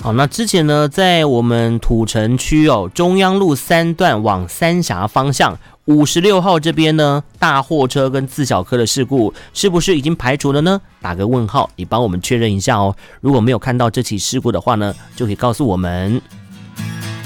好，那之前呢，在我们土城区中央路3段往三峡方向56号这边呢，大货车跟自小客的事故是不是已经排除了呢？打个问号，你帮我们确认一下哦。如果没有看到这起事故的话呢，就可以告诉我们。